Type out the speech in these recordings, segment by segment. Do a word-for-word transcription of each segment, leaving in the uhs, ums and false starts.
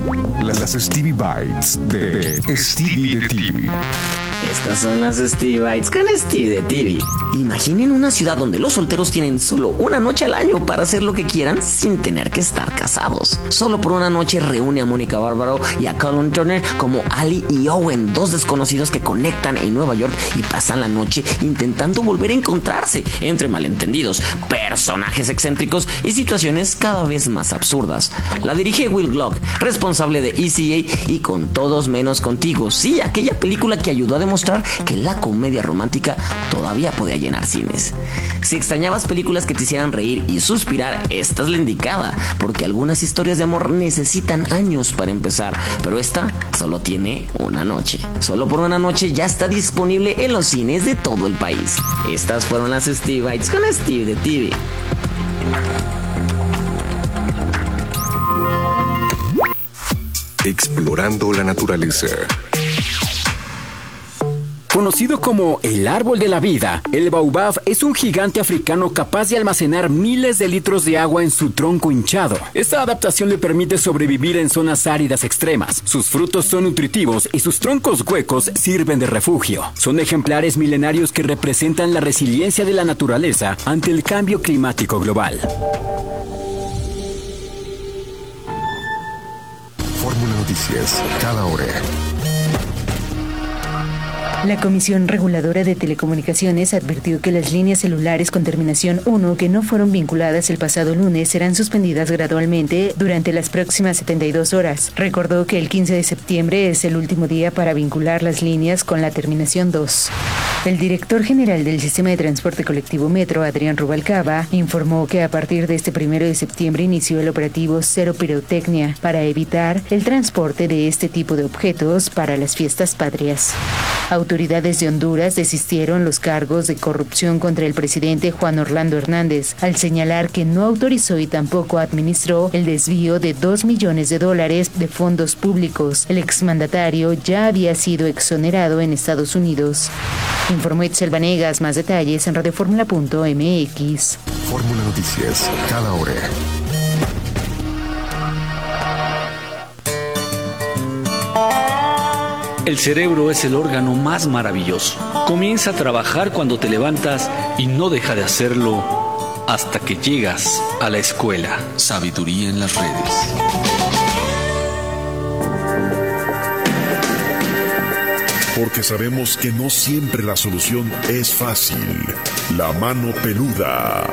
Las Stevie Bites de, de Stevie de T V. Estas son las Stevie Bites con Stevie de T V. Imaginen una ciudad donde los solteros tienen solo una noche al año para hacer lo que quieran sin tener que estar casados. Solo por una noche reúne a Mónica Bárbaro y a Colin Turner como Ali y Owen, dos desconocidos que conectan en Nueva York y pasan la noche intentando volver a encontrarse entre malentendidos, personajes excéntricos y situaciones cada vez más absurdas. La dirige Will Gluck, responsable de E C A y Con Todos Menos Contigo. Sí, aquella película que ayudó a demostrar que la comedia romántica todavía podía llenar cines. Si extrañabas películas que te hicieran reír y suspirar, esta es la indicada, porque algunas historias de amor necesitan años para empezar, pero esta solo tiene una noche. Solo por una noche ya está disponible en los cines de todo el país. Estas fueron las Stevie Bites con Stevie de T V. Explorando la naturaleza. Conocido como el árbol de la vida, el baobab es un gigante africano capaz de almacenar miles de litros de agua en su tronco hinchado. Esta adaptación le permite sobrevivir en zonas áridas extremas. Sus frutos son nutritivos y sus troncos huecos sirven de refugio. Son ejemplares milenarios que representan la resiliencia de la naturaleza ante el cambio climático global. Fórmula Noticias, cada hora. La Comisión Reguladora de Telecomunicaciones advirtió que las líneas celulares con terminación uno que no fueron vinculadas el pasado lunes serán suspendidas gradualmente durante las próximas setenta y dos horas. Recordó que el quince de septiembre es el último día para vincular las líneas con la terminación dos. El director general del Sistema de Transporte Colectivo Metro, Adrián Rubalcaba, informó que a partir de este primero de septiembre inició el operativo Cero Pirotecnia para evitar el transporte de este tipo de objetos para las fiestas patrias. Autoridades de Honduras desistieron los cargos de corrupción contra el presidente Juan Orlando Hernández, al señalar que no autorizó y tampoco administró el desvío de dos millones de dólares de fondos públicos. El exmandatario ya había sido exonerado en Estados Unidos. Informó Itzel Vanegas. Más detalles en radioformula punto m x. Fórmula Noticias, cada hora. El cerebro es el órgano más maravilloso. Comienza a trabajar cuando te levantas y no deja de hacerlo hasta que llegas a la escuela. Sabiduría en las redes. Porque sabemos que no siempre la solución es fácil. La mano peluda.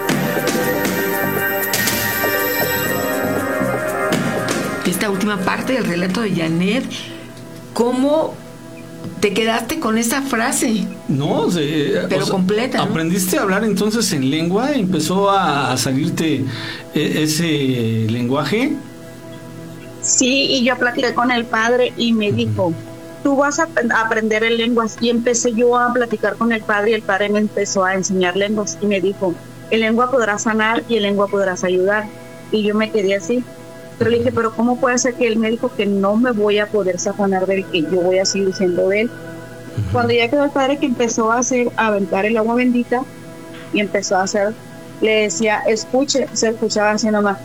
Esta última parte del relato de Janet, ¿cómo te quedaste con esa frase? No, se, pero o sea, completa, ¿no? ¿Aprendiste a hablar entonces en lengua? ¿Empezó a salirte ese lenguaje? Sí, y yo platiqué con el padre y me dijo, tú vas a aprender en lenguas. Y empecé yo a platicar con el padre y el padre me empezó a enseñar lenguas y me dijo, en lengua podrás sanar y en lengua podrás ayudar. Y yo me quedé así. Pero le dije, pero ¿cómo puede ser que él me dijo que no me voy a poder safanar de él, que yo voy a seguir siendo de él? Uh-huh. Cuando ya quedó el padre que empezó a hacer, a aventar el agua bendita y empezó a hacer, le decía, escuche, se escuchaba así nomás.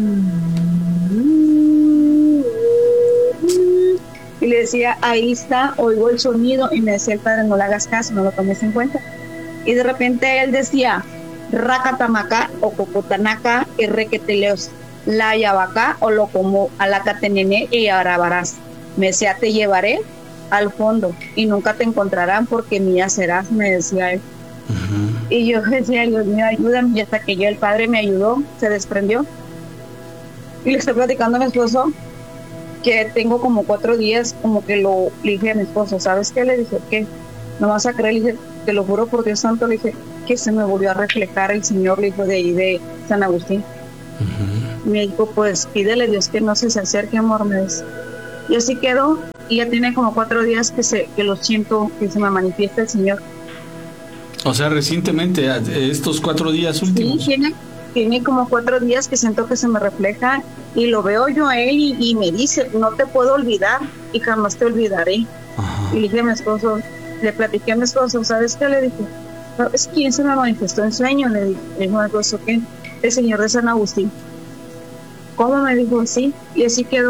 Y le decía, ahí está, oigo el sonido, y me decía el padre, no le hagas caso, no lo tomes en cuenta. Y de repente él decía, Racatamaca o Cocotanaka, Errequeteleos. La yabacá o lo como alacatenene y arabarás. Me decía, te llevaré al fondo y nunca te encontrarán porque mía serás, me decía él. Uh-huh. Y yo decía, Dios mío, ayúdame. Y hasta que yo, el padre me ayudó, se desprendió. Y le estoy platicando a mi esposo que tengo como cuatro días, como que lo le dije a mi esposo, ¿sabes qué? Le dije, ¿qué? No vas a creer, le dije, te lo juro por Dios santo, le dije, que se me volvió a reflejar el Señor, le dijo, de ahí de San Agustín. Uh-huh. Me dijo, pues pídele a Dios que no se, se acerque, amor, me dice. Y así quedó, y ya tiene como cuatro días que se que lo siento, que se me manifiesta el Señor. O sea, recientemente, estos cuatro días últimos. Sí, tiene, tiene como cuatro días que siento que se me refleja, y lo veo yo a él, y, y me dice, no te puedo olvidar, y jamás te olvidaré. Uh-huh. Y le dije a mi esposo, le platiqué a mi esposo, ¿sabes qué? Le dije, ¿sabes quién se me manifestó en sueño? Le dije, le dijo a mi esposo, ¿qué? El Señor de San Agustín. ¿Cómo? Me dijo, sí, y así quedó.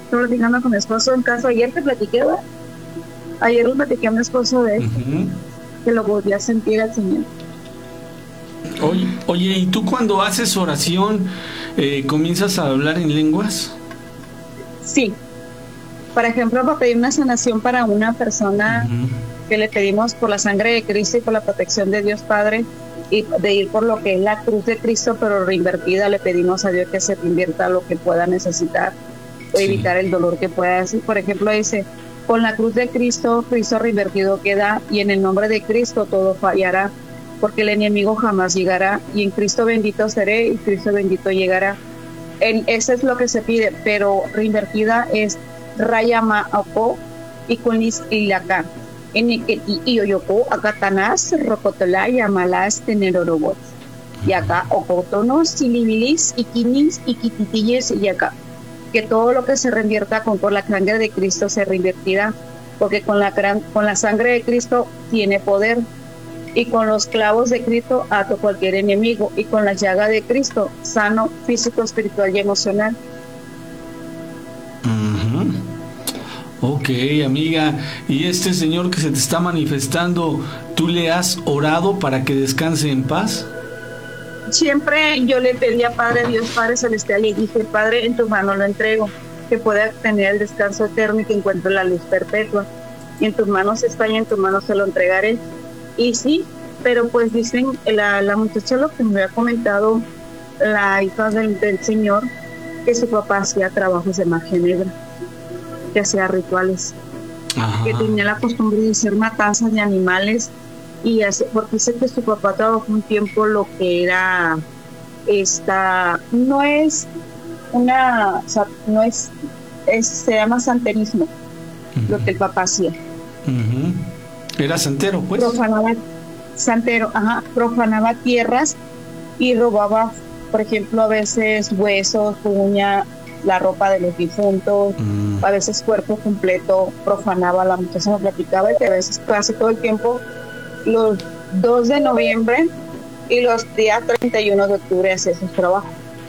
Estoy platicando con mi esposo en casa. Ayer te platiqué, ¿verdad? Ayer le platiqué a mi esposo de esto, uh-huh. que lo volví a sentir al Señor. Oye, oye, ¿y tú cuando haces oración eh, comienzas a hablar en lenguas? Sí. Por ejemplo, para pedir una sanación para una persona uh-huh. que le pedimos por la sangre de Cristo y por la protección de Dios Padre, y de ir por lo que es la cruz de Cristo, pero reinvertida, le pedimos a Dios que se reinvierta lo que pueda necesitar o sí. evitar el dolor que pueda hacer. Por ejemplo, dice, con la cruz de Cristo, Cristo reinvertido queda, y en el nombre de Cristo todo fallará, porque el enemigo jamás llegará, y en Cristo bendito seré, y Cristo bendito llegará. En, eso es lo que se pide, pero reinvertida es Rayama Opo y Kunis Ilaka. En Iketi Ioyoko, Akatanás, Rocotola, Yamalas, Tenerorobot. Y acá, Ocotonos, Silibilis, Ikinis, Ikititilles, y acá. Que todo lo que se reinvierta con por la sangre de Cristo se reinvertirá, porque con la, con la sangre de Cristo tiene poder, y con los clavos de Cristo ato cualquier enemigo, y con la llaga de Cristo sano físico, espiritual y emocional. Uh-huh. Ok, amiga, y este señor que se te está manifestando, ¿tú le has orado para que descanse en paz? Siempre yo le pedí a Padre Dios, Padre Celestial, y dije, Padre, en tu mano lo entrego, que pueda tener el descanso eterno y que encuentre la luz perpetua. Y en tus manos está y en tus manos se lo entregaré. Y sí, pero pues dicen, la, la muchacha lo que me había comentado, la hija del, del señor, que su papá hacía trabajos de magia negra, que hacía rituales, ajá. que tenía la costumbre de hacer matanzas de animales, y hace, porque dice que su papá trabajó un tiempo lo que era esta, no es una, o sea, no es, es se llama santerismo, uh-huh. lo que el papá hacía. Uh-huh. Era santero, pues. Profanaba, santero, ajá, profanaba tierras y robaba, por ejemplo, a veces huesos, uña, la ropa de los difuntos, mm. a veces cuerpo completo, profanaba. La muchacha me platicaba y que a veces casi todo el tiempo, los dos de noviembre y los días treinta y uno de octubre hacía sus trabajos.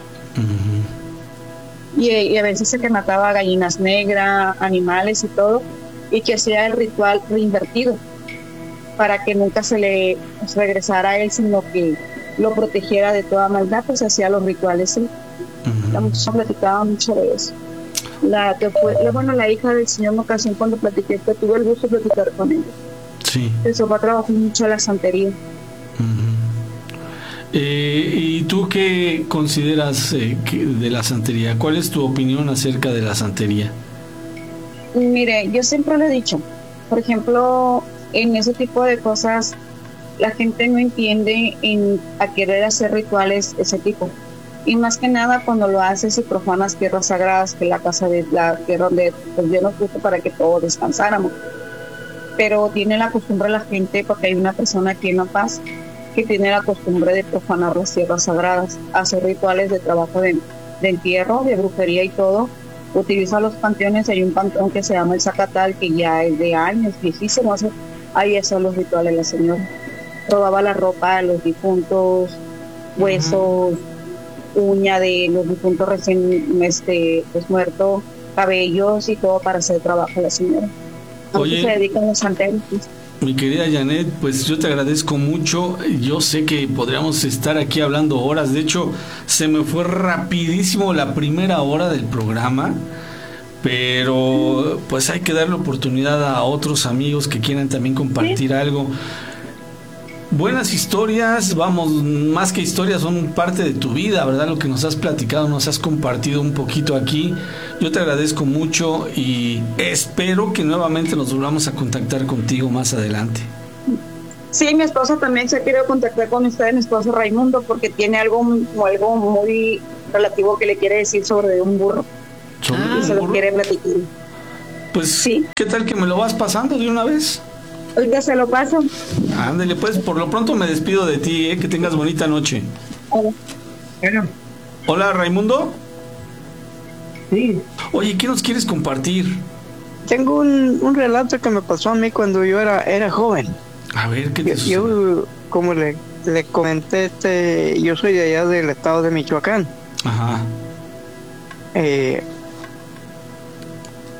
Mm-hmm. Y, y a veces se que mataba gallinas negras, animales y todo, y que hacía el ritual reinvertido para que nunca se le pues, regresara a él, sino que lo protegiera de toda maldad, pues hacía los rituales, ¿sí? Uh-huh. La muchacha platicaba mucho de eso. La que fue, la, bueno, la hija del señor en ocasión cuando platiqué, que tuve el gusto de platicar con ella. Sí. Eso va a trabajar mucho la santería. Uh-huh. Eh, ¿Y tú qué consideras eh, que de la santería? ¿Cuál es tu opinión acerca de la santería? Mire, yo siempre lo he dicho. Por ejemplo, en ese tipo de cosas, la gente no entiende en, a querer hacer rituales ese tipo. Y más que nada cuando lo haces y profanas tierras sagradas, que la casa de la tierra donde pues, Dios nos puso para que todos descansáramos. Pero tiene la costumbre la gente, porque hay una persona aquí en La Paz que tiene la costumbre de profanar las tierras sagradas, hacer rituales de trabajo de, de entierro, de brujería y todo. Utiliza los panteones. Hay un panteón que se llama el Zacatal, que ya es de años, viejísimo. Hace, ahí hacen los rituales la señora. Robaba la ropa de los difuntos, huesos, uh-huh. uña de los difuntos recién este, pues, muertos, cabellos y todo para hacer trabajo la señora. Oye, se dedican los santeros. Mi querida Janet, pues yo te agradezco mucho. Yo sé que podríamos estar aquí hablando horas. De hecho, se me fue rapidísimo la primera hora del programa. Pero pues hay que darle oportunidad a otros amigos que quieran también compartir ¿sí? algo. Buenas historias, vamos, más que historias, son parte de tu vida, ¿verdad? Lo que nos has platicado, nos has compartido un poquito aquí. Yo te agradezco mucho y espero que nuevamente nos volvamos a contactar contigo más adelante. Sí, mi esposo también se quiere contactar con usted, mi esposo Raimundo, porque tiene algo, algo muy relativo que le quiere decir sobre un burro. ¿Sobre y un se burro? Lo quiere platicar. Pues, sí. ¿Qué tal que me lo vas pasando de una vez? Ahorita se lo paso. Ándale, pues, por lo pronto me despido de ti, ¿eh? Que tengas bonita noche. Hola. Bueno. Hola, Raimundo. Sí. Oye, ¿qué nos quieres compartir? Tengo un, un relato que me pasó a mí cuando yo era, era joven. A ver, ¿qué te yo, yo, como le, le comenté, este, yo soy de allá del estado de Michoacán. Ajá. Eh,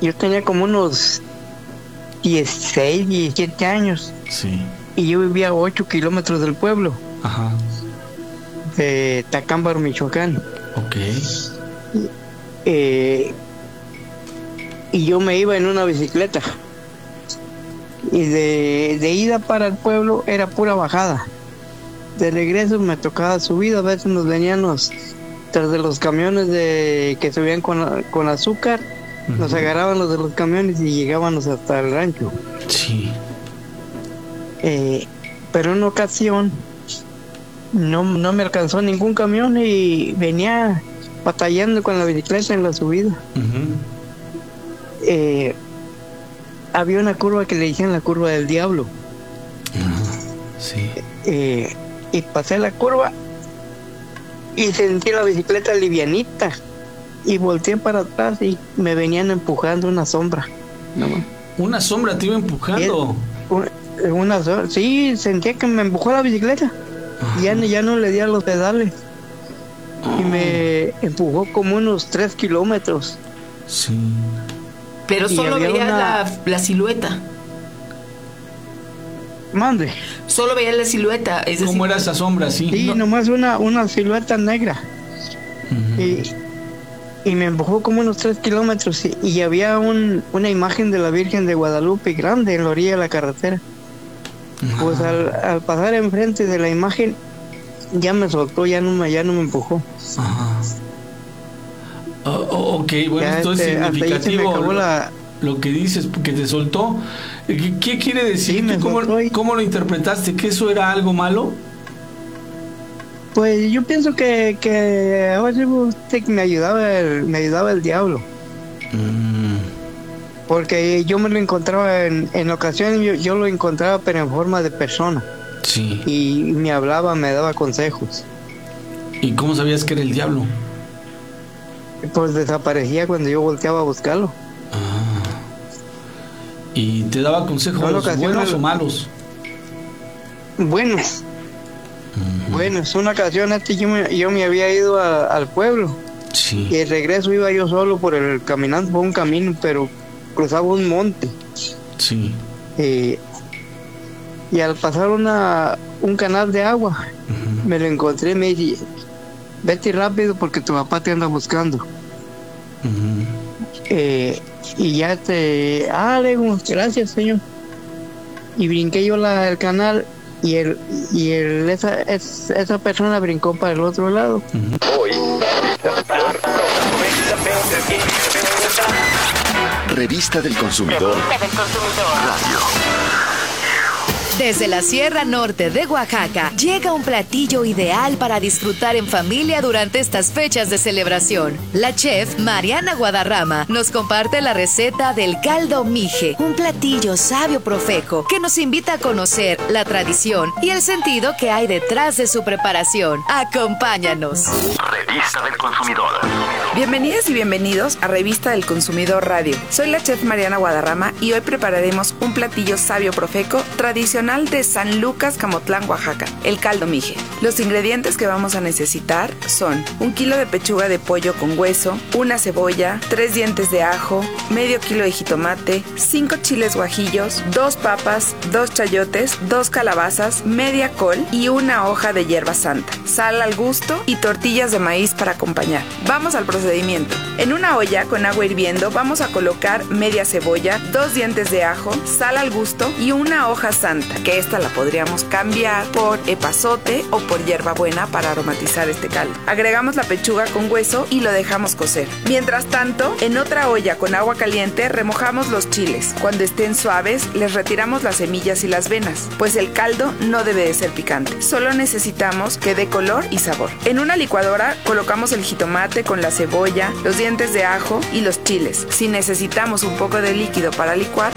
yo tenía como unos dieciséis, diecisiete años. Sí. Y yo vivía a ocho kilómetros del pueblo. Ajá. De Tacámbaro, Michoacán. Ok. Eh, y yo me iba en una bicicleta. Y de, de ida para el pueblo era pura bajada. De regreso me tocaba subida. A veces nos venían los, tras de los camiones de que subían con, con azúcar. Uh-huh. Nos agarraban los de los camiones y llegábamos hasta el rancho. Sí. Eh, pero en una ocasión no, no me alcanzó ningún camión y venía batallando con la bicicleta en la subida. Uh-huh. Eh, había una curva que le decían la curva del diablo. Uh-huh. Sí. Eh, y pasé la curva y sentí la bicicleta livianita y volteé para atrás y me venían empujando una sombra. ¿No? ¿Una sombra te iba empujando? Y, una sombra, sí, sentía que me empujó la bicicleta. Uh-huh. Y ya, ya no le di a los pedales. Uh-huh. Y me empujó como unos tres kilómetros. Sí. Pero y solo veía una... la, la silueta. Mande. Solo veía la silueta. Es ¿Cómo decir, era esa sombra? Sí, sí no. Nomás una, una silueta negra. Uh-huh. Y, y me empujó como unos tres kilómetros. Y, y había un, una imagen de la Virgen de Guadalupe grande en la orilla de la carretera. Uh-huh. Pues al, al pasar enfrente de la imagen, ya me soltó, ya no me, ya no me empujó. Ajá. Uh-huh. Oh, ok, bueno, ya esto este, es significativo. Lo, la... lo que dices, que te soltó. ¿Qué, qué quiere decir? Sí, ¿Cómo, y... ¿Cómo lo interpretaste? ¿Que eso era algo malo? Pues yo pienso que, que a veces me ayudaba el, me ayudaba el diablo. Mm. Porque yo me lo encontraba en, en ocasiones, yo, yo lo encontraba pero en forma de persona. Sí. Y me hablaba, me daba consejos. ¿Y cómo sabías que era el diablo? Pues desaparecía cuando yo volteaba a buscarlo. Ah. ¿Y te daba consejos buenos o malos? Buenos. Uh-huh. Buenos. Una ocasión este, yo, me, yo me había ido a, al pueblo. Sí. Y de regreso iba yo solo por el caminando por un camino, pero cruzaba un monte. Sí. Eh, y al pasar una un canal de agua, uh-huh. me lo encontré y me dice: vete rápido porque tu papá te anda buscando. Uh-huh. Eh, y ya te... Ah, le digo, gracias, señor. Y brinqué yo la, el canal y el y el esa es, esa persona brincó para el otro lado. Uh-huh. Hoy, Revista del Consumidor. Revista del Consumidor. Radio. Desde la Sierra Norte de Oaxaca llega un platillo ideal para disfrutar en familia durante estas fechas de celebración. La chef Mariana Guadarrama nos comparte la receta del caldo mije, un platillo sabio profeco que nos invita a conocer la tradición y el sentido que hay detrás de su preparación. Acompáñanos. Revista del Consumidor. Bienvenidas y bienvenidos a Revista del Consumidor Radio. Soy la chef Mariana Guadarrama y hoy prepararemos un platillo sabio profeco tradicional de San Lucas, Camotlán, Oaxaca, el caldo mije. Los ingredientes que vamos a necesitar son un kilo de pechuga de pollo con hueso, una cebolla, tres dientes de ajo, medio kilo de jitomate, cinco chiles guajillos, dos papas, dos chayotes, dos calabazas, media col y una hoja de hierba santa, sal al gusto y tortillas de maíz para acompañar. Vamos al procedimiento. En una olla con agua hirviendo vamos a colocar media cebolla, dos dientes de ajo, sal al gusto y una hoja santa, que esta la podríamos cambiar por epazote o por hierbabuena para aromatizar este caldo. Agregamos la pechuga con hueso y lo dejamos cocer. Mientras tanto, en otra olla con agua caliente remojamos los chiles. Cuando estén suaves, les retiramos las semillas y las venas, pues el caldo no debe de ser picante. Solo necesitamos que dé color y sabor. En una licuadora colocamos el jitomate con la cebolla, los dientes de ajo y los chiles. Si necesitamos un poco de líquido para licuar,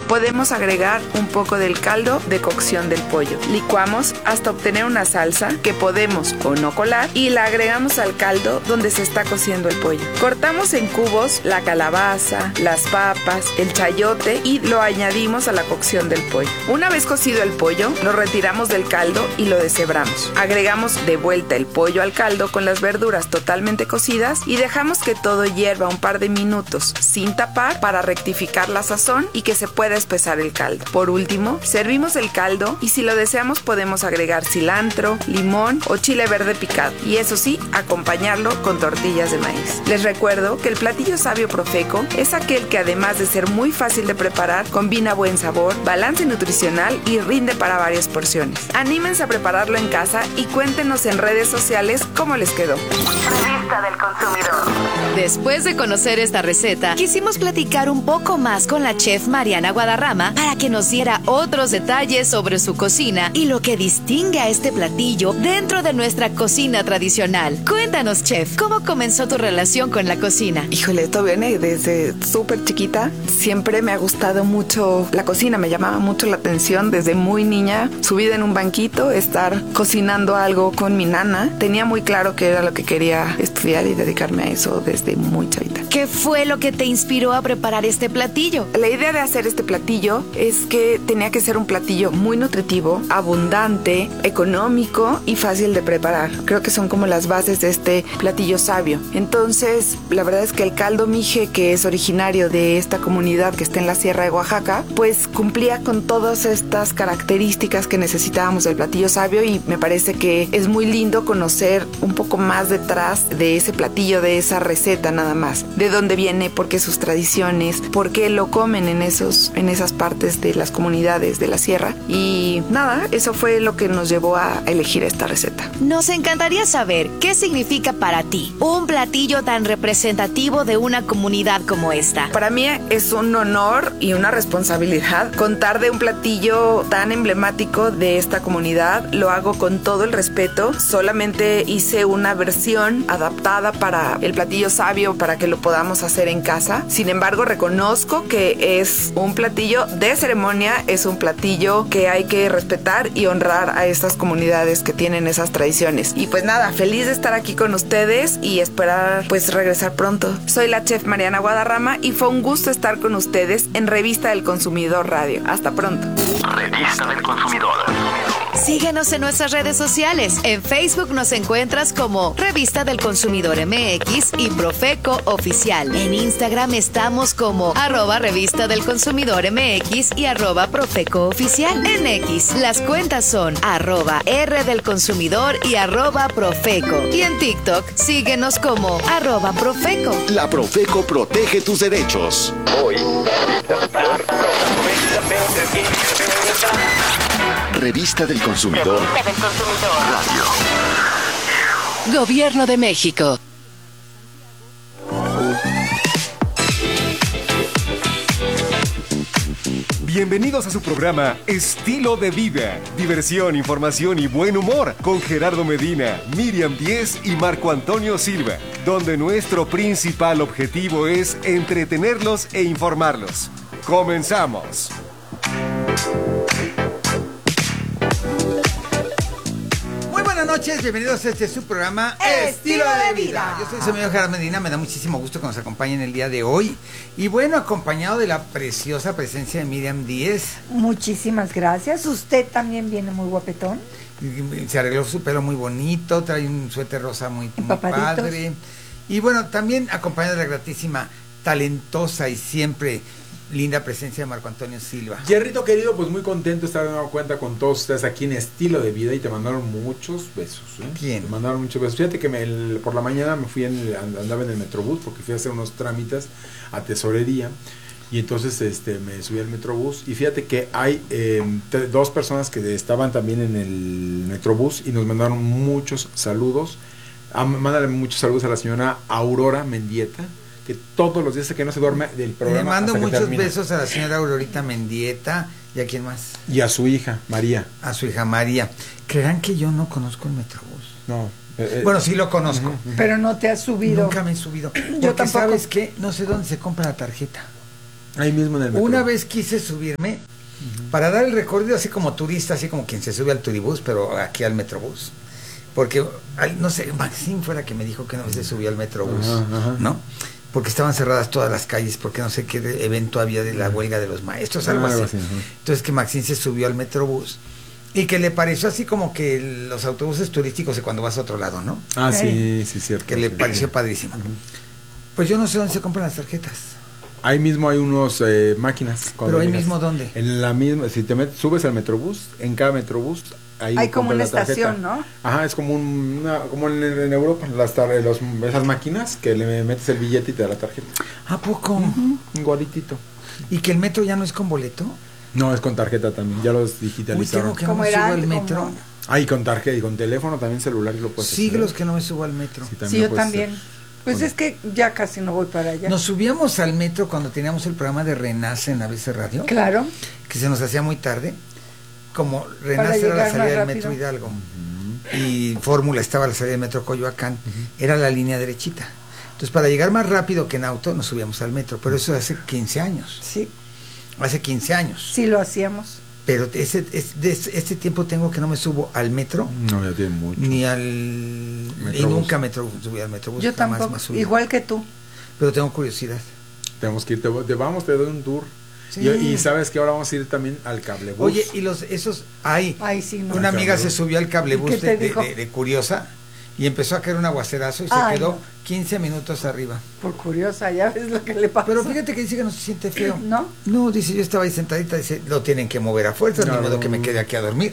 podemos agregar un poco del caldo de cocción del pollo. Licuamos hasta obtener una salsa que podemos o no colar y la agregamos al caldo donde se está cociendo el pollo. Cortamos en cubos la calabaza, las papas, el chayote y lo añadimos a la cocción del pollo. Una vez cocido el pollo, lo retiramos del caldo y lo deshebramos. Agregamos de vuelta el pollo al caldo con las verduras totalmente cocidas y dejamos que todo hierva un par de minutos sin tapar para rectificar la sazón y que se pueda espesar el caldo. Por último, servimos el caldo y si lo deseamos podemos agregar cilantro, limón o chile verde picado y eso sí, acompañarlo con tortillas de maíz. Les recuerdo que el platillo sabio Profeco es aquel que además de ser muy fácil de preparar, combina buen sabor, balance nutricional y rinde para varias porciones. Anímense a prepararlo en casa y cuéntenos en redes sociales cómo les quedó. Revista del Consumidor. Después de conocer esta receta, quisimos platicar un poco más con la chef Mariana Guadarrama para que nos diera otros detalles sobre su cocina y lo que distingue a este platillo dentro de nuestra cocina tradicional. Cuéntanos, chef, ¿cómo comenzó tu relación con la cocina? Híjole, esto viene desde súper chiquita. Siempre me ha gustado mucho la cocina, me llamaba mucho la atención desde muy niña. Subida en un banquito, estar cocinando algo con mi nana. Tenía muy claro que era lo que quería estudiar y dedicarme a eso desde muy chavita. ¿Qué fue lo que te inspiró a preparar este platillo? La idea de hacer este platillo es que tenía que ser un platillo muy nutritivo, abundante, económico y fácil de preparar. Creo que son como las bases de este platillo sabio. Entonces, la verdad es que el caldo mije, que es originario de esta comunidad que está en la Sierra de Oaxaca, pues cumplía con todas estas características que necesitábamos del platillo sabio y me parece que es muy lindo conocer un poco más detrás de ese platillo, de esa receta nada más. De dónde viene, por qué sus tradiciones, por qué lo comen en, esos, en esas partes de las comunidades de la sierra. Y nada, eso fue lo que nos llevó a elegir esta receta. Nos encantaría saber qué significa para ti un platillo tan representativo de una comunidad como esta. Para mí es un honor y una responsabilidad contar de un platillo tan emblemático de esta comunidad. Lo hago con todo el respeto. Solamente hice una versión adaptada para el platillo sabio para que lo podamos hacer en casa. Sin embargo, reconozco que es un platillo de ceremonia, es un platillo que hay que respetar y honrar a estas comunidades que tienen esas tradiciones. Y pues nada, feliz de estar aquí con ustedes y esperar pues regresar pronto. Soy la chef Mariana Guadarrama y fue un gusto estar con ustedes en Revista del Consumidor Radio. Hasta pronto. Revista del Consumidor. Síguenos en nuestras redes sociales. En Facebook nos encuentras como Revista del Consumidor M X y Profeco Oficial. En Instagram estamos como arroba Revista del Consumidor M X y arroba Profeco Oficial. En X, las cuentas son arroba R del Consumidor y arroba Profeco. Y en TikTok, síguenos como arroba Profeco. La Profeco protege tus derechos. Hoy, Revista del Consumidor. Revista del Consumidor Radio. Gobierno de México. Bienvenidos a su programa Estilo de Vida, diversión, información y buen humor con Gerardo Medina, Miriam Díez y Marco Antonio Silva, donde nuestro principal objetivo es entretenerlos e informarlos. ¡Comenzamos! Buenas noches, bienvenidos a este su programa Estilo de Vida. Yo soy su amigo Gerardo Medina, me da muchísimo gusto que nos acompañen el día de hoy. Y bueno, acompañado de la preciosa presencia de Miriam Díez. Muchísimas gracias, usted también viene muy guapetón. Se arregló su pelo muy bonito, trae un suéter rosa muy, muy padre. Y bueno, también acompañado de la gratísima, talentosa y siempre linda presencia de Marco Antonio Silva. Jerrito querido, pues muy contento de estar dando cuenta con todos ustedes aquí en Estilo de Vida y te mandaron muchos besos. ¿eh? ¿Quién? Te mandaron muchos besos. Fíjate que me, el, por la mañana me fui en el, andaba en el Metrobús porque fui a hacer unos trámites a tesorería y entonces este me subí al Metrobús y fíjate que hay eh, te, dos personas que estaban también en el Metrobús y nos mandaron muchos saludos. Ah, mándale muchos saludos a la señora Aurora Mendieta, que todos los días que no se duerme del programa. Le mando hasta muchos besos a la señora Aurorita Mendieta y a quién más. Y a su hija, María. A su hija María. ¿Creerán que yo no conozco el Metrobús? No. Eh, bueno, sí lo conozco. Pero no te has subido. Nunca me he subido. Yo Porque tampoco. ¿sabes qué? No sé dónde se compra la tarjeta. Ahí mismo en el metro. Una vez quise subirme uh-huh. para dar el recorrido así como turista, así como quien se sube al turibús, pero aquí al Metrobús. Porque, no sé, Maxine fue la que me dijo que no se subió al Metrobús, uh-huh, uh-huh. ¿no? Porque estaban cerradas todas las calles, porque no sé qué evento había de la huelga de los maestros, algo así. así uh-huh. Entonces que Maxine se subió al Metrobús y que le pareció así como que los autobuses turísticos de cuando vas a otro lado, ¿no? Ah, sí, sí, cierto. Que le pareció padrísimo. Uh-huh. Pues yo no sé dónde se compran las tarjetas. Ahí mismo hay unos eh, máquinas. ¿Pero ahí llegas. Mismo dónde? En la misma, si te metes, subes al Metrobús, en cada Metrobús ahí hay como una estación, ¿no? Ajá, es como un, una, como en, en Europa, las tar, los, esas máquinas que le metes el billete y te da la tarjeta. ¿A poco? Uh-huh. Igualitito. ¿Y que el metro ya no es con boleto? No, es con tarjeta también, ya los digitalizaron. Uy, tengo que no me subo al metro. Como... Ah, y con tarjeta y con teléfono también celular y lo puedes Siglos hacer. que no me subo al metro. Sí, sí yo también. Ser. Pues bueno. Es que ya casi no voy para allá. Nos subíamos al metro cuando teníamos el programa de Renace en A B C Radio. Claro. Que se nos hacía muy tarde. Como Renace era la salida del Metro Hidalgo uh-huh. y Fórmula estaba a la salida del Metro Coyoacán, uh-huh. era la línea derechita. Entonces, para llegar más rápido que en auto, nos subíamos al metro. Pero eso hace quince años. Sí. Hace quince años. Sí, lo hacíamos. Pero ese, es, de este tiempo tengo que no me subo al metro. No, ya tiene mucho. Ni al... Metrobús. Y nunca me subí al Metrobús. Yo tampoco, igual que tú. Pero tengo curiosidad. Tenemos que ir, te, te vamos, te doy un tour. Sí. Y, y sabes que ahora vamos a ir también al cablebús. Oye, y los esos ahí. Ay, sí, no. Una amiga se subió al cablebús de, de, de, de curiosa y empezó a caer un aguacerazo y Ay, se quedó no. quince minutos arriba. Por curiosa, ya ves lo que le pasa. Pero fíjate que dice que no se siente feo. ¿No? No, dice, yo estaba ahí sentadita, dice, lo tienen que mover a fuerza, no, ni modo que me quede aquí a dormir.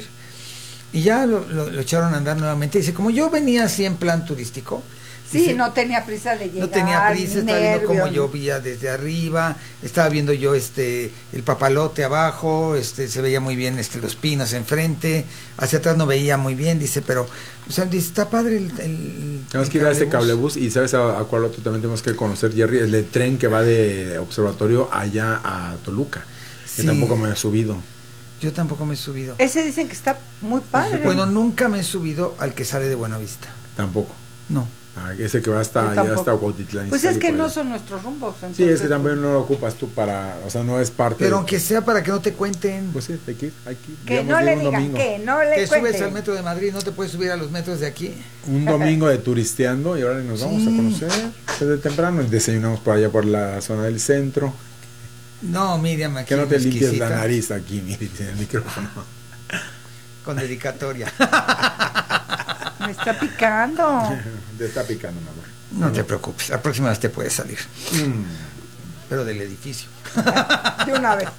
Y ya lo, lo, lo echaron a andar nuevamente. Dice, como yo venía así en plan turístico. Sí, dice, no tenía prisa de llegar. No tenía prisa, estaba viendo cómo llovía desde arriba, estaba viendo yo este el papalote abajo, este se veía muy bien este los pinos enfrente, hacia atrás no veía muy bien, dice, pero o sea, dice, está padre el, el tenemos el que ir a este cablebús y sabes a, a cuál otro también tenemos que conocer, Jerry, el de tren que va de Observatorio allá a Toluca, que sí. Tampoco me he subido. Yo tampoco me he subido. Ese dicen que está muy padre. Bueno, nunca me he subido al que sale de Buenavista. Tampoco. No. Ah, ese que va hasta allá hasta Cuautitlán. Pues es que no son nuestros rumbos. Entonces, sí, ese también no lo ocupas tú para, o sea, no es parte. Pero de... aunque sea para que no te cuenten. Pues sí, hay que ir, hay que ir. Que no le digan, domingo. Que no le te cuenten. Subes al metro de Madrid, no te puedes subir a los metros de aquí. Un domingo de turisteando y ahora nos vamos sí. a conocer desde temprano y desayunamos por allá por la zona del centro. No, Miriam, aquí que no te limpies la nariz aquí, Miriam, en el micrófono. Con dedicatoria. Me está picando. Te está picando, mi amor. No te preocupes, la próxima vez te puede salir. Mm. Pero del edificio. De una vez.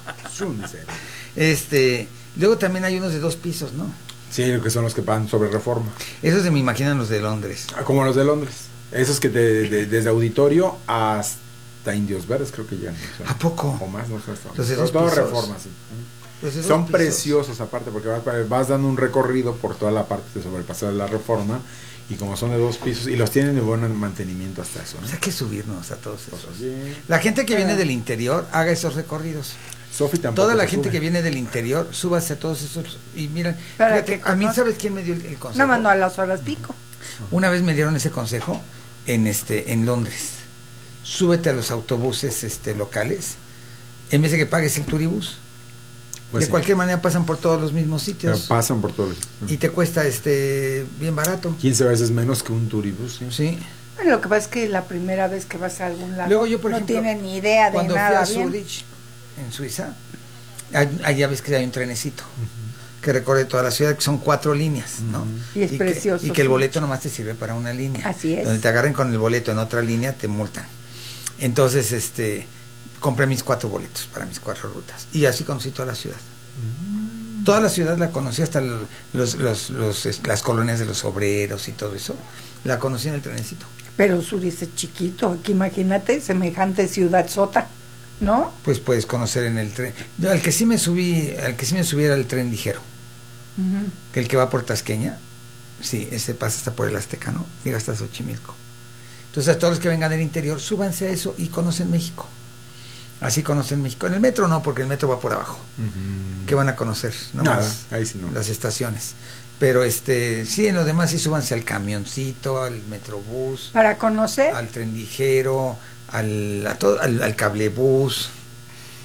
Este, luego también hay unos de dos pisos, ¿no? Sí, que son los que van sobre Reforma. Esos se me imaginan los de Londres. Ah, como los de Londres. Esos que te, de, desde Auditorio hasta Indios Verdes creo que llegan. O sea, ¿a poco? O más, no sé. Los de dos todo pisos. Reforma, sí. Los de dos son pisos. preciosos aparte porque vas, vas dando un recorrido por toda la parte sobre el paseo de la Reforma y como son de dos pisos y los tienen de buen mantenimiento hasta eso, ¿no? O sea, hay que subirnos a todos esos. La gente que viene del interior haga esos recorridos. Sofi tampoco. Toda la gente sube. Que viene del interior, súbase a todos esos y miren, Para fíjate, que a mí sabes quién me dio el, el consejo. No mandó a las horas pico. Una vez me dieron ese consejo en este en Londres. Súbete a los autobuses este locales en vez de que pagues el turibús. Pues de sí. cualquier manera pasan por todos los mismos sitios. Pero pasan por todos. Y te cuesta este bien barato. quince veces menos que un turibús. Sí. sí. Bueno, lo que pasa es que la primera vez que vas a algún lado Luego yo, por no ejemplo, tienen ni idea de cuando nada. Cuando fui a Zurich, en Suiza, allá ves que hay un trenecito uh-huh. que recorre toda la ciudad, que son cuatro líneas, ¿no? Uh-huh. Y es y precioso. Que, y que el boleto nomás te sirve para una línea. Así es. Donde te agarren con el boleto en otra línea, te multan. Entonces, este, compré mis cuatro boletos para mis cuatro rutas. Y así conocí toda la ciudad. Uh-huh. Toda la ciudad la conocí, hasta el, los, los, los, las colonias de los obreros y todo eso. La conocí en el trenecito. Pero Zurich es chiquito, que imagínate, semejante ciudad sota, ¿no? Pues puedes conocer en el tren. Yo, al que sí me subí, al que sí me subí era el tren ligero. Uh-huh. Que el que va por Tasqueña, sí, ese pasa hasta por el Azteca, ¿no? Llega hasta Xochimilco. Entonces a todos los que vengan del interior, súbanse a eso y conocen México. Así conocen México. En el metro no, porque el metro va por abajo. Uh-huh. ¿Qué van a conocer? Nada, más ahí sí no. Las estaciones. Pero este, sí, en lo demás sí súbanse al camioncito, al metrobús. Para conocer. Al tren ligero, al, a todo, al, al cablebús.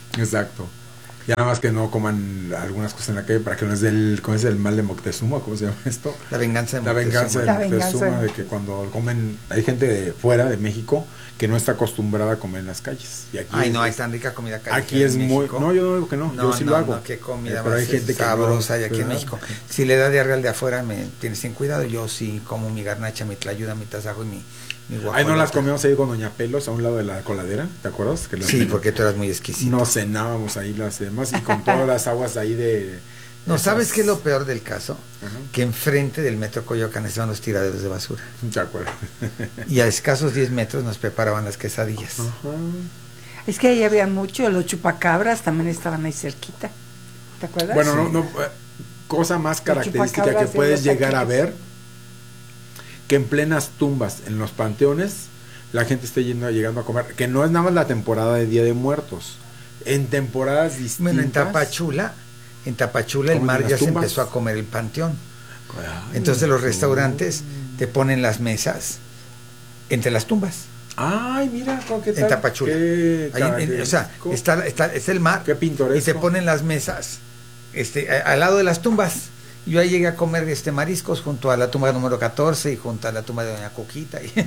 Exacto. Ya nada más que no coman algunas cosas en la calle para que no es del, ¿cómo es el mal de Moctezuma? ¿Cómo se llama esto? La venganza de La venganza de La Moctezuma, venganza. de que cuando comen, hay gente de fuera de México que no está acostumbrada a comer en las calles. Y aquí Ay, es, no, hay tan rica comida callejera. Aquí es en muy, México. no, yo no digo que no, No, yo sí no, lo hago. no, qué comida Eh, pero hay más gente que sabrosa no, y aquí en ¿verdad? México. Si le da diarrea al de afuera, me tienes sin cuidado. Yo sí como mi garnacha, mi tlayuda, mi tasajo y mi, mi Ahí guajolote. no las comíamos ahí con Doña Pelos a un lado de la coladera, ¿te acuerdas? Que las Sí, porque tú eras muy exquisito. Nos cenábamos ahí las demás y con todas las aguas ahí de... No, esas- ¿sabes qué es lo peor del caso? Ajá. Que enfrente del metro Coyoacán estaban los tiraderos de basura. ¿Te acuerdas? Y a escasos diez metros nos preparaban las quesadillas. Es que ahí había mucho, los chupacabras también estaban ahí cerquita. ¿Te acuerdas? Bueno, no, Sí. no, eh, cosa más característica que chupacabras de puedes los llegar a taquitos. ver, que en plenas tumbas, en los panteones, la gente esté yendo, llegando a comer, que no es nada más la temporada de Día de Muertos, en temporadas distintas. Bueno, en Tapachula, en Tapachula el ¿Comen en mar las ya se tumbas? empezó a comer el panteón. Ay, Entonces los no. restaurantes te ponen las mesas entre las tumbas. Ay, mira, ¿qué tal? En Tapachula. Qué Ahí en- en- o sea, característico. está, está, es el mar Qué pintoresco. y te ponen las mesas este, a- al lado de las tumbas. Yo ahí llegué a comer este mariscos junto a la tumba número catorce y junto a la tumba de Doña Coquita. y-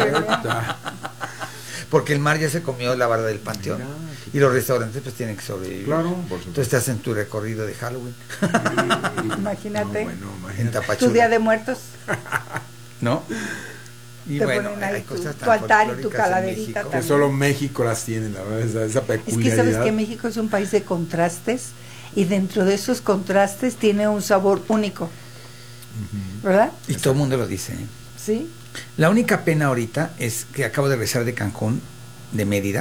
Porque el mar ya se comió la barda del panteón. Mira, Y los restaurantes pues tienen que sobrevivir. Claro, por supuesto. Entonces te hacen tu recorrido de Halloween. Imagínate. No, bueno, En imagínate. Tapachula. Tu Día de Muertos. ¿No? Y Te bueno, ponen ahí hay tu- cosas tu tan altar y tu folclóricas en calaverita México. también. Que solo México las tiene, la verdad, esa, esa Es que peculiaridad. sabes que México es un país de contrastes y dentro de esos contrastes tiene un sabor único. ¿Verdad? Y todo el mundo lo dice. ¿eh? Sí. La única pena ahorita es que acabo de regresar de Cancún, de Mérida,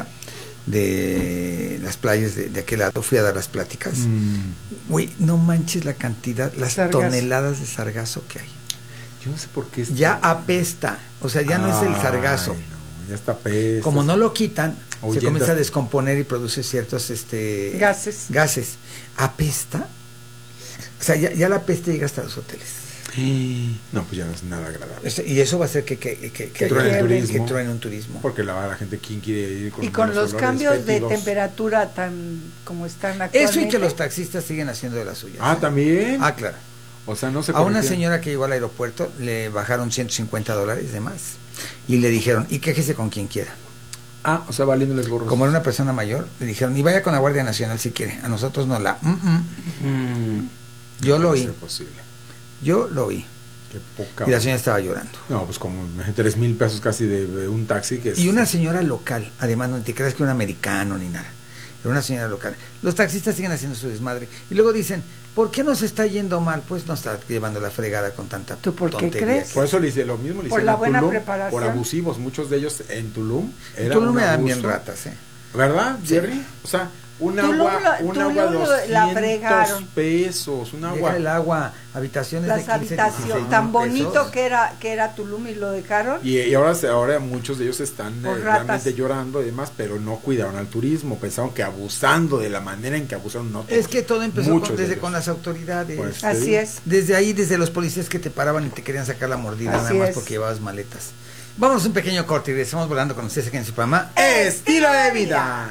de las playas de, de aquel lado. Fui a dar las pláticas. Mm. Güey, no manches la cantidad, las Sargazo. toneladas de sargazo que hay. Yo no sé por qué. Ya apesta. O sea, ya no es el Ay, sargazo. no, ya está peste. Como no lo quitan, se Oyentas. comienza a descomponer y produce ciertos este Gases. gases. Apesta. O sea, ya, ya la peste llega hasta los hoteles. No, pues ya no es nada agradable. Este, y eso va a hacer que, que, que, que, Que truene el haya- turismo. que truene un turismo. Porque la, la gente, ¿quién quiere ir con Y con los olores cambios de fétidos? temperatura tan como están actualmente. Eso y que los taxistas siguen haciendo de las suyas. Ah, ¿eh? también. Ah, claro. O sea, no se A una corregía. señora que llegó al aeropuerto le bajaron ciento cincuenta dólares de más. Y le dijeron, y quéjese con quien quiera. Ah, o sea, valiéndoles gorros. Como era una persona mayor, le dijeron, y vaya con la Guardia Nacional si quiere. A nosotros no la... mm, mm". Mm. Yo No lo puede oí. ser posible. Yo lo oí. Qué poca. Y la señora estaba llorando. No, pues como tres mil pesos casi de, de un taxi que es. Y una señora local, además no te creas que un americano ni nada, era una señora local. Los taxistas siguen haciendo su desmadre. Y luego dicen, ¿por qué nos está yendo mal? Pues no está llevando la fregada con tanta ¿Tú por qué tontería. crees? Por eso le hice lo mismo. Le Por hicieron la a buena Tulum, preparación. Por abusivos. Muchos de ellos en Tulum. Era Tú no un me dan abuso. bien ratas, ¿eh? ¿Verdad, Sí. Jerry? O sea, un Tulum agua, la- un Tulum agua lo- doscientos la fregaron. pesos, un Deja agua. el agua, habitaciones Las de quince, dieciséis habitaciones, mil tan bonito pesos. que era que era Tulum y lo dejaron. Y, y ahora, se- ahora muchos de ellos están eh, Por realmente ratas. llorando y demás, pero no cuidaron al turismo. Pensaron que abusando de la manera en que abusaron, no. Es que todo empezó Muchos con- de desde ellos. con las autoridades. Pues, te Así digo. es. Desde ahí, desde los policías que te paraban y te querían sacar la mordida, Así nada más es. porque llevabas maletas. Vamos a un pequeño corte y regresamos volando con ustedes aquí en su programa Estilo de vida.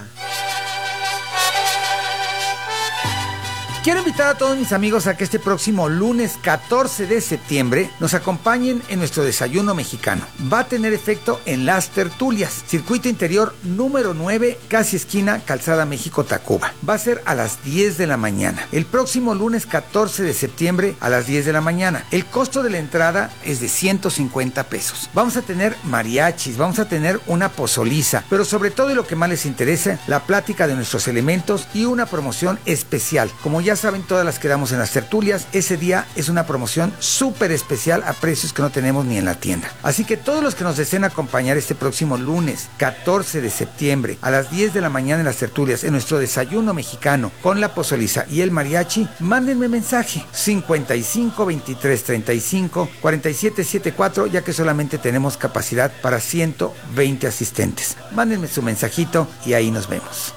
Quiero invitar a todos mis amigos a que este próximo lunes catorce de septiembre nos acompañen en nuestro desayuno mexicano. Va a tener efecto en Las Tertulias, circuito interior número nueve, casi esquina Calzada México-Tacuba. Va a ser a las diez de la mañana. El próximo lunes catorce de septiembre a las diez de la mañana. El costo de la entrada es de ciento cincuenta pesos. Vamos a tener mariachis, vamos a tener una pozoliza, pero sobre todo y lo que más les interesa, la plática de nuestros elementos y una promoción especial. Como ya saben, todas las que damos en las tertulias, ese día es una promoción súper especial a precios que no tenemos ni en la tienda. Así que todos los que nos deseen acompañar este próximo lunes catorce de septiembre a las diez de la mañana en las tertulias, en nuestro desayuno mexicano con la pozoliza y el mariachi, mándenme mensaje cincuenta y cinco, veintitrés, treinta y cinco, cuarenta y siete setenta y cuatro, ya que solamente tenemos capacidad para ciento veinte asistentes. Mándenme su mensajito y ahí nos vemos.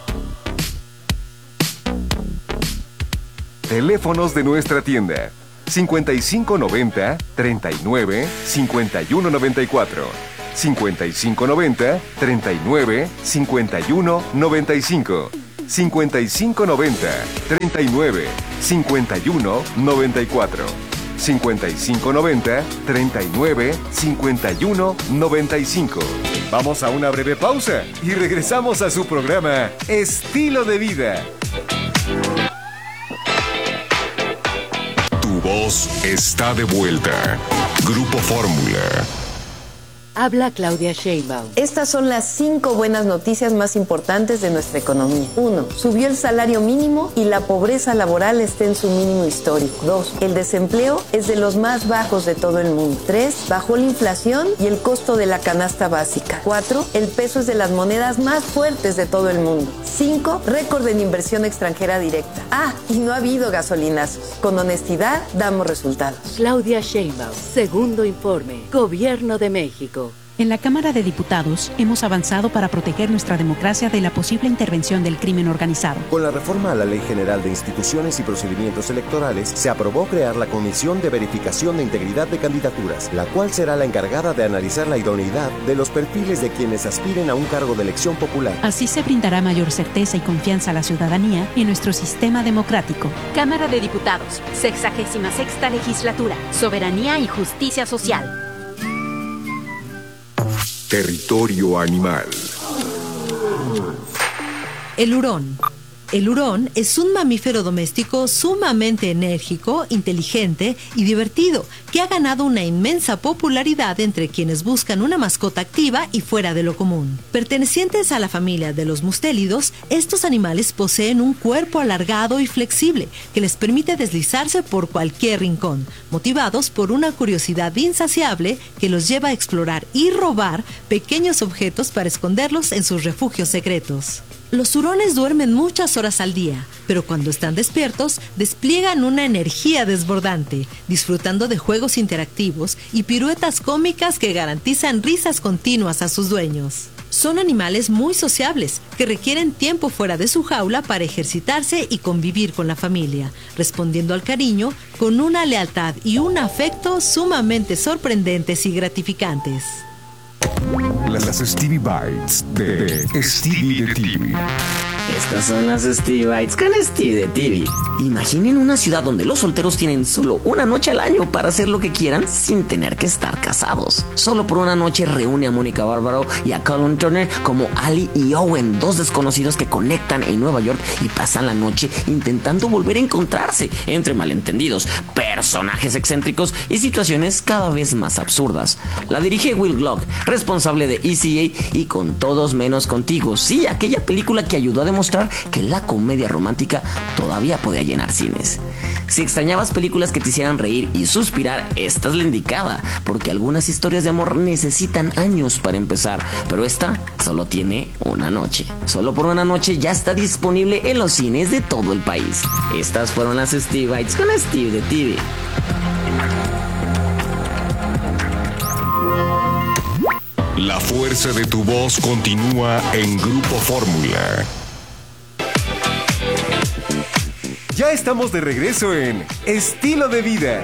Teléfonos de nuestra tienda: cincuenta y cinco noventa, treinta y nueve, cincuenta y uno noventa y cuatro, cincuenta y cinco noventa, treinta y nueve, cincuenta y uno noventa y cinco, cincuenta y cinco noventa, treinta y nueve, cincuenta y uno, noventa y cuatro. cincuenta y cinco noventa, treinta y nueve, cincuenta y uno, noventa y cinco. Vamos a una breve pausa y regresamos a su programa Estilo de Vida. Tu voz está de vuelta. Grupo Fórmula. Habla Claudia Sheinbaum. Estas son las cinco buenas noticias más importantes de nuestra economía. Uno, subió el salario mínimo y la pobreza laboral está en su mínimo histórico. Dos, el desempleo es de los más bajos de todo el mundo. Tres, bajó la inflación y el costo de la canasta básica. Cuatro, el peso es de las monedas más fuertes de todo el mundo. Cinco, récord en inversión extranjera directa. Ah, y no ha habido gasolinazos. Con honestidad damos resultados. Claudia Sheinbaum, segundo informe, Gobierno de México. En la Cámara de Diputados hemos avanzado para proteger nuestra democracia de la posible intervención del crimen organizado. Con la reforma a la Ley General de Instituciones y Procedimientos Electorales, se aprobó crear la Comisión de Verificación de Integridad de Candidaturas, la cual será la encargada de analizar la idoneidad de los perfiles de quienes aspiren a un cargo de elección popular. Así se brindará mayor certeza y confianza a la ciudadanía en nuestro sistema democrático. Cámara de Diputados, sexagésima sexta legislatura, Soberanía y Justicia Social. Territorio animal. El hurón. El hurón es un mamífero doméstico sumamente enérgico, inteligente y divertido, que ha ganado una inmensa popularidad entre quienes buscan una mascota activa y fuera de lo común. Pertenecientes a la familia de los mustélidos, estos animales poseen un cuerpo alargado y flexible que les permite deslizarse por cualquier rincón, motivados por una curiosidad insaciable que los lleva a explorar y robar pequeños objetos para esconderlos en sus refugios secretos. Los hurones duermen muchas horas al día, pero cuando están despiertos despliegan una energía desbordante, disfrutando de juegos interactivos y piruetas cómicas que garantizan risas continuas a sus dueños. Son animales muy sociables, que requieren tiempo fuera de su jaula para ejercitarse y convivir con la familia, respondiendo al cariño con una lealtad y un afecto sumamente sorprendentes y gratificantes. Las Stevie Bites de Stevie de T V. Estas son las Stevie Bites con Stevie de T V. Imaginen una ciudad donde los solteros tienen solo una noche al año para hacer lo que quieran sin tener que estar casados. Solo por una noche reúne a Mónica Bárbaro y a Colin Turner como Ali y Owen, dos desconocidos que conectan en Nueva York y pasan la noche intentando volver a encontrarse entre malentendidos, personajes excéntricos y situaciones cada vez más absurdas. La dirige Will Glock, responsable de E C A y Con Todos Menos Contigo. Sí, aquella película que ayudó a demostrar que la comedia romántica todavía podía llenar cines. Si extrañabas películas que te hicieran reír y suspirar, esta es la indicada, porque algunas historias de amor necesitan años para empezar, pero esta solo tiene una noche. Solo por una noche ya está disponible en los cines de todo el país. Estas fueron las Stevie Bites con Steve de T V. La fuerza de tu voz continúa en Grupo Fórmula. Ya estamos de regreso en Estilo de Vida.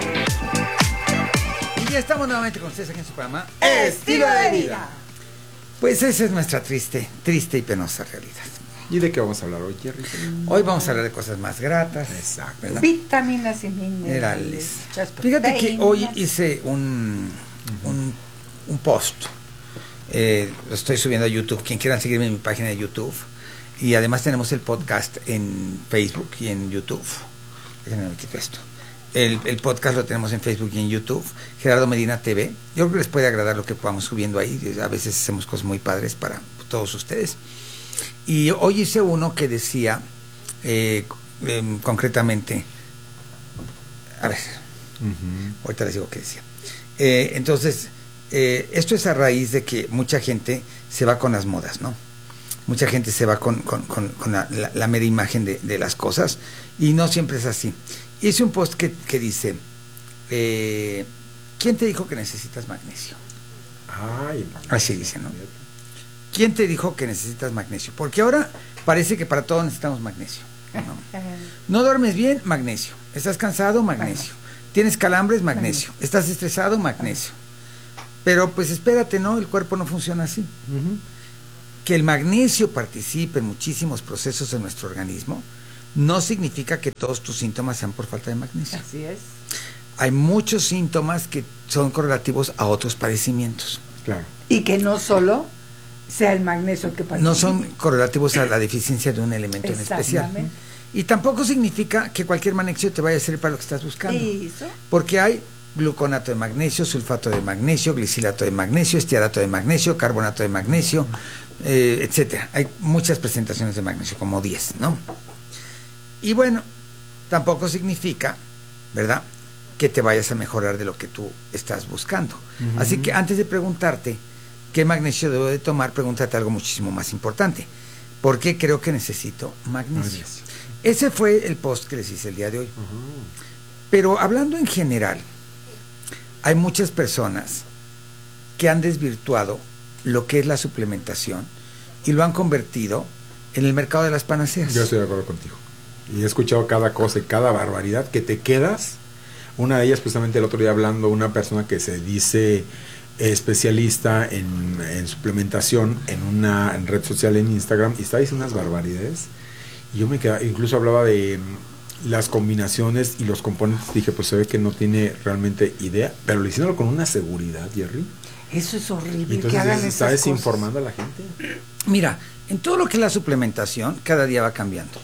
Y ya estamos nuevamente con ustedes aquí en su programa Estilo de Vida. Pues esa es nuestra triste, triste y penosa realidad. ¿Y de qué vamos a hablar hoy, Jerry? Hoy vamos a hablar de cosas más gratas. Exacto. ¿verdad? Vitaminas y minerales. Fíjate que hoy hice un, un, un post. Eh, lo estoy subiendo a YouTube. Quien quiera seguirme en mi página de YouTube. Y además tenemos el podcast en Facebook y en YouTube. Déjenme me quito esto. El, el podcast lo tenemos en Facebook y en YouTube. Gerardo Medina T V. Yo creo que les puede agradar lo que vamos subiendo ahí. A veces hacemos cosas muy padres para todos ustedes. Y hoy hice uno que decía eh, eh, concretamente, a ver, uh-huh. ahorita les digo qué decía. Eh, entonces, eh, esto es a raíz de que mucha gente se va con las modas, ¿no? Mucha gente se va con, con, con, con la, la, la mera imagen de, de las cosas y no siempre es así. Hice un post que, que dice, eh, ¿quién te dijo que necesitas magnesio? Ay, así dice, ¿no? ¿Quién te dijo que necesitas magnesio? Porque ahora parece que para todo necesitamos magnesio. No, no duermes bien, magnesio. Estás cansado, magnesio. Tienes calambres, magnesio. Estás estresado, magnesio. Pero pues espérate, ¿no? El cuerpo no funciona así. Uh-huh. que el magnesio participe en muchísimos procesos de nuestro organismo, no significa que todos tus síntomas sean por falta de magnesio. Así es. Hay muchos síntomas que son correlativos a otros padecimientos. Claro. Y que no solo sea el magnesio el que participa. No son correlativos a la deficiencia de un elemento en especial. Y tampoco significa que cualquier magnesio te vaya a servir para lo que estás buscando. ¿Eso? Porque hay gluconato de magnesio, sulfato de magnesio, glicilato de magnesio, estiarato de magnesio, carbonato de magnesio, eh, etcétera. Hay muchas presentaciones de magnesio, como diez, ¿no? Y bueno, tampoco significa, ¿verdad?, que te vayas a mejorar de lo que tú estás buscando. Uh-huh. Así que antes de preguntarte qué magnesio debo de tomar, pregúntate algo muchísimo más importante. ¿Por qué creo que necesito magnesio? magnesio. Ese fue el post que les hice el día de hoy. Uh-huh. Pero hablando en general, hay muchas personas que han desvirtuado lo que es la suplementación y lo han convertido en el mercado de las panaceas. Yo estoy de acuerdo contigo. Y he escuchado cada cosa y cada barbaridad que te quedas. Una de ellas, precisamente el otro día hablando, una persona que se dice especialista en, en suplementación en una en red social en Instagram, y está diciendo unas barbaridades. Y yo me quedaba, incluso hablaba de las combinaciones y los componentes. Dije, pues se ve que no tiene realmente idea, pero le hicieron con una seguridad, Jerry. Eso es horrible. Entonces, que hagan ¿está esas desinformando cosas? a la gente? Mira, en todo lo que es la suplementación, cada día va cambiando.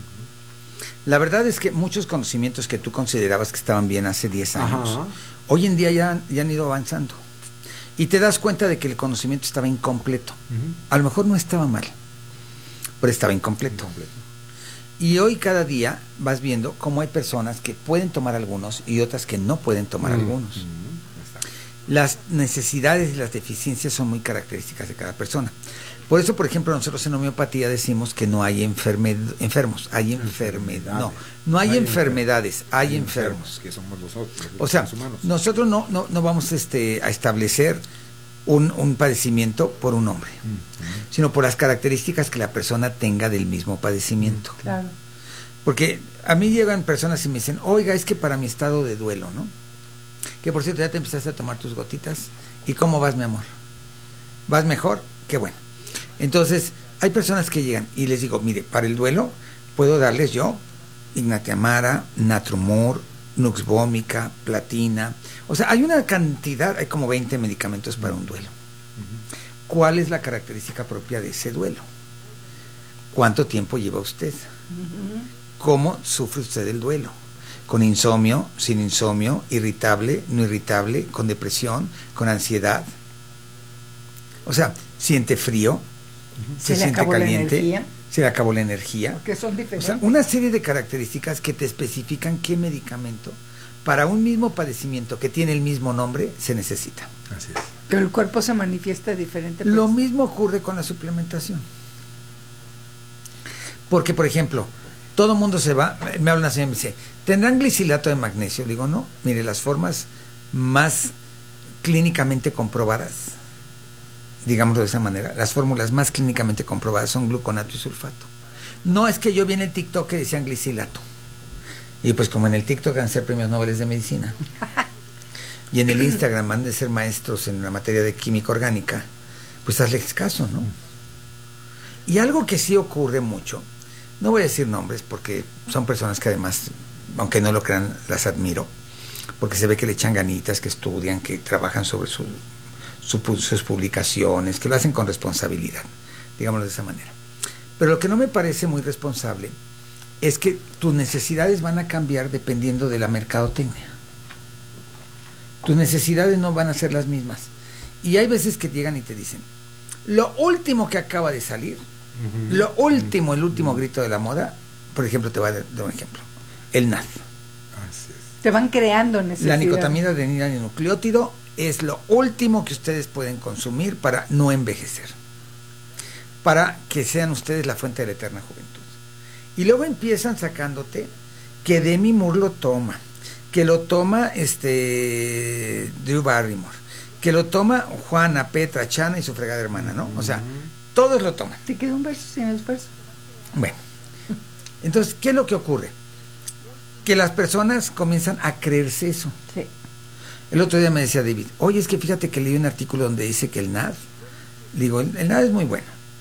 La verdad es que muchos conocimientos que tú considerabas que estaban bien hace diez años, Ajá. hoy en día ya, ya han ido avanzando. Y te das cuenta de que el conocimiento estaba incompleto. Uh-huh. A lo mejor no estaba mal, pero estaba incompleto. incompleto. Y hoy cada día vas viendo cómo hay personas que pueden tomar algunos y otras que no pueden tomar uh-huh. algunos. Uh-huh. Las necesidades y las deficiencias son muy características de cada persona. Por eso, por ejemplo, nosotros en homeopatía decimos que no hay enferme, enfermos, hay enfermedades. No, no hay, hay enfermedades, enfer hay, hay enfermos. enfermos. Que somos nosotros, los o sea, humanos. Nosotros no, no, no vamos este, a establecer un, un padecimiento por un hombre, uh-huh. sino por las características que la persona tenga del mismo padecimiento. Claro. Porque a mí llegan personas y me dicen, oiga, es que para mi estado de duelo, ¿no? Que por cierto, ya te empezaste a tomar tus gotitas. ¿Y cómo vas, mi amor? ¿Vas mejor? Qué bueno. Entonces, hay personas que llegan y les digo, mire, para el duelo puedo darles yo Ignatiamara, Natrumor, Nux Vomica, Platina. O sea, hay una cantidad, hay como veinte medicamentos para un duelo. Uh-huh. ¿Cuál es la característica propia de ese duelo? ¿Cuánto tiempo lleva usted? Uh-huh. ¿Cómo sufre usted el duelo? ¿Con insomnio, sin insomnio, irritable, no irritable, con depresión, con ansiedad? O sea, ¿siente frío? ¿Se, se siente caliente? ¿Se le acabó la energía? Porque son diferentes. O sea, una serie de características que te especifican qué medicamento para un mismo padecimiento que tiene el mismo nombre se necesita. Así es. Pero el cuerpo se manifiesta de diferente. Lo mismo ocurre con la suplementación. Porque, por ejemplo, todo el mundo se va, me habla una señora y me dice, ¿tendrán glicilato de magnesio? Le digo, no, mire, las formas más clínicamente comprobadas, digámoslo de esa manera, las fórmulas más clínicamente comprobadas son gluconato y sulfato. No es que yo vi en el TikTok que decían glicilato. Y pues como en el TikTok van a ser premios Nobel de medicina. Y en el Instagram van de ser maestros en la materia de química orgánica, pues hazles caso, ¿no? Y algo que sí ocurre mucho, no voy a decir nombres porque son personas que además, aunque no lo crean, las admiro, porque se ve que le echan ganitas, que estudian, que trabajan sobre su, su, sus publicaciones, que lo hacen con responsabilidad, digámoslo de esa manera. Pero lo que no me parece muy responsable es que tus necesidades van a cambiar dependiendo de la mercadotecnia. Tus necesidades no van a ser las mismas. Y hay veces que llegan y te dicen, lo último que acaba de salir, uh-huh. lo último, el último uh-huh. grito de la moda, por ejemplo, te voy a dar un ejemplo, el N A D. Te van creando necesidades. La nicotamida adenina-nucleótido es lo último que ustedes pueden consumir para no envejecer, para que sean ustedes la fuente de la eterna juventud. Y luego empiezan sacándote que Demi Moore lo toma, que lo toma este Drew Barrymore, que lo toma Juana, Petra, Chana y su fregada hermana, ¿no? O sea, todos lo toman. Te queda un verso sin el verso. Bueno, entonces, ¿qué es lo que ocurre? Que las personas comienzan a creerse eso. Sí. El otro día me decía David, oye, es que fíjate que leí un artículo donde dice que el N A D, digo, el, el N A D es muy bueno,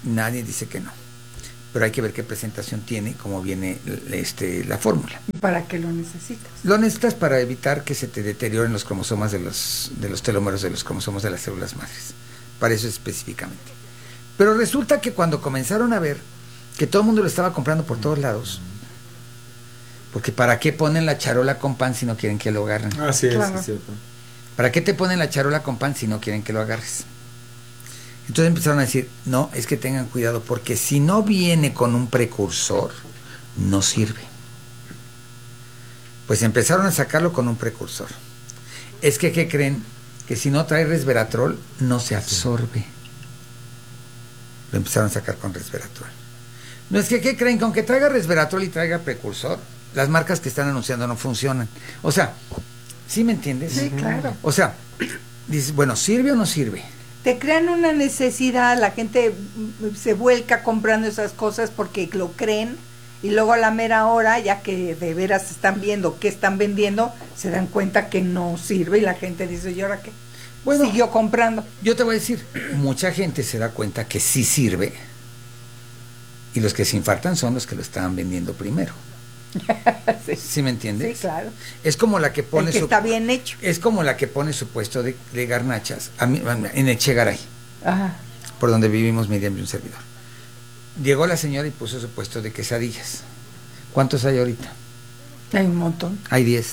nadie dice que no. Pero hay que ver qué presentación tiene y cómo viene este, la fórmula. ¿Para qué lo necesitas? Lo necesitas para evitar que se te deterioren los cromosomas de los, de los telómeros de los cromosomas de las células madres. Para eso específicamente. Pero resulta que cuando comenzaron a ver que todo el mundo lo estaba comprando por todos lados, porque ¿para qué ponen la charola con pan si no quieren que lo agarren? Así es, claro. Es cierto. ¿Para qué te ponen la charola con pan si no quieren que lo agarres? Entonces empezaron a decir, no, es que tengan cuidado, porque si no viene con un precursor, no sirve. Pues empezaron a sacarlo con un precursor. Es que, ¿qué creen? Que si no trae resveratrol, no se absorbe. Lo empezaron a sacar con resveratrol. No es que, ¿qué creen? Que aunque traiga resveratrol y traiga precursor, las marcas que están anunciando no funcionan. O sea, ¿sí me entiendes? Sí, claro. O sea, dices, bueno, ¿sirve o no sirve? Te crean una necesidad, la gente se vuelca comprando esas cosas porque lo creen y luego a la mera hora, ya que de veras están viendo qué están vendiendo, se dan cuenta que no sirve y la gente dice, ¿y ahora qué? Bueno, siguió comprando. Yo te voy a decir, mucha gente se da cuenta que sí sirve y los que se infartan son los que lo estaban vendiendo primero. sí. ¿Sí me entiendes? Sí, claro. Es como la que pone el que su, está bien hecho. Es como la que pone su puesto de, de garnachas a mí, en Echegaray. Ajá. Por donde vivimos Miriam y un servidor. Llegó la señora y puso su puesto de quesadillas. ¿Cuántos hay ahorita? Hay un montón. Hay diez.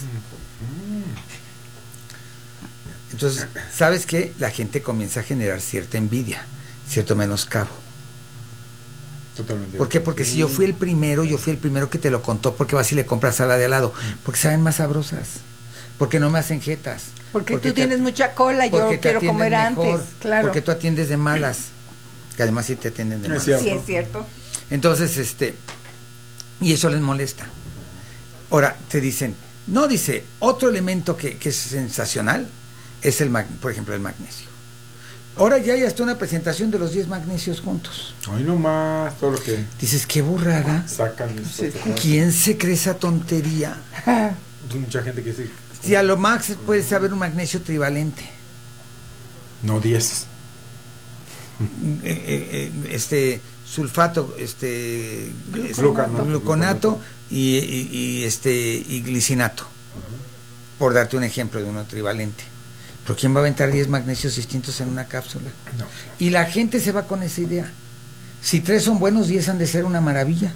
Entonces, ¿sabes qué? La gente comienza a generar cierta envidia, cierto menoscabo. Totalmente. ¿Por qué? Porque si yo fui el primero, yo fui el primero que te lo contó, porque vas y le compras a la de al lado, porque saben más sabrosas, porque no me hacen jetas. Porque, porque tú tienes mucha cola, yo quiero comer mejor, antes, claro. Porque tú atiendes de malas, que además sí te atienden de malas. Sí, es cierto. Entonces, este, y eso les molesta. Ahora, te dicen, no, dice, otro elemento que, que es sensacional es el, mag, por ejemplo, el magnesio. Ahora ya hay hasta una presentación de los diez magnesios juntos. Ay, no más, todo lo que... Dices, qué burrada. Sacan. Sí. ¿Quién se cree esa tontería? Hay mucha gente que sí. Si a lo más puede saber un magnesio trivalente. No, diez. Eh, eh, este, sulfato, este... Gluconato. Gluconato y, y, y, este, y glicinato. Uh-huh. Por darte un ejemplo de uno trivalente. ¿Pero quién va a aventar diez magnesios distintos en una cápsula? No. Y la gente se va con esa idea. Si tres son buenos, diez han de ser una maravilla.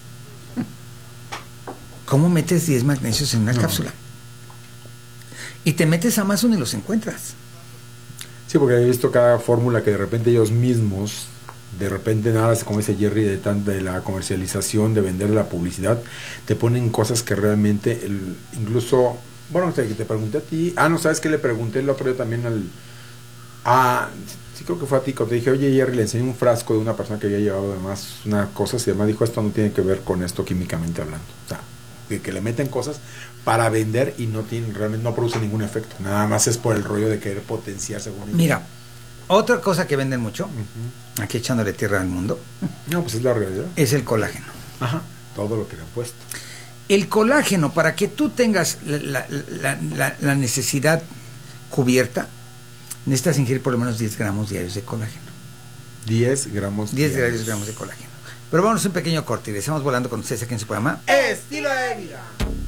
¿Cómo metes diez magnesios en una no. cápsula? Y te metes a Amazon y los encuentras. Sí, porque he visto cada fórmula que de repente ellos mismos, de repente nada, como dice Jerry, de, tan, de la comercialización, de vender la publicidad, te ponen cosas que realmente, el, incluso... Bueno, que te pregunté a ti. Ah, no, ¿sabes qué? Le pregunté el otro día también al... Ah, sí creo que fue a ti. Cuando te dije, oye, Jerry, le enseñé un frasco de una persona que había llevado además unas cosas y además dijo, esto no tiene que ver con esto químicamente hablando. O sea, de que le meten cosas para vender y no tienen, realmente no produce ningún efecto. Nada más es por el rollo de querer potenciar según ellos. Mira, otra cosa que venden mucho, uh-huh. aquí echándole tierra al mundo. No, pues es la realidad. Es el colágeno. Ajá, todo lo que le han puesto. El colágeno, para que tú tengas la, la, la, la necesidad cubierta, necesitas ingerir por lo menos diez gramos diarios de colágeno. diez gramos diez diarios gramos de colágeno. Pero vamos a un pequeño corte y regresamos volando con ustedes aquí en su programa Estilo de Vida.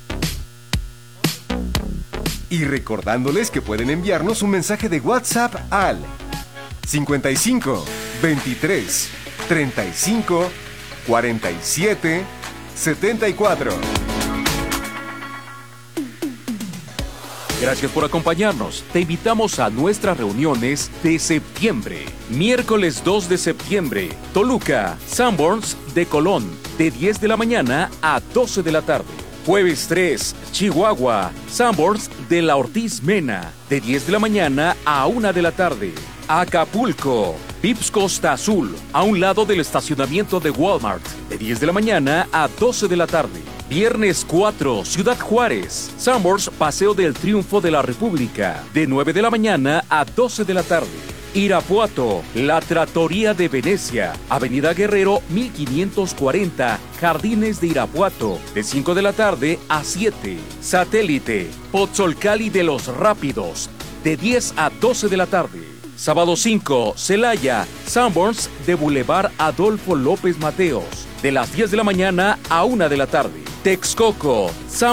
Y recordándoles que pueden enviarnos un mensaje de WhatsApp al cincuenta y cinco, veintitrés, treinta y cinco, cuarenta y siete, setenta y cuatro. Gracias por acompañarnos. Te invitamos a nuestras reuniones de septiembre. Miércoles dos de septiembre, Toluca, Sanborns de Colón, de diez de la mañana a doce de la tarde. Jueves tres, Chihuahua, Sanborns de la Ortiz Mena, de diez de la mañana a una de la tarde. Acapulco, Vips Costa Azul, a un lado del estacionamiento de Walmart, de diez de la mañana a doce de la tarde. Viernes cuatro, Ciudad Juárez, Sanborns Paseo del Triunfo de la República, de nueve de la mañana a doce de la tarde. Irapuato, La Trattoria de Venecia, Avenida Guerrero mil quinientos cuarenta, Jardines de Irapuato, de cinco de la tarde a siete. Satélite, Pozzolcali de los Rápidos, de diez a doce de la tarde. Sábado cinco, Celaya, Sanborns de Boulevard Adolfo López Mateos, de las diez de la mañana a una de la tarde. Texcoco, San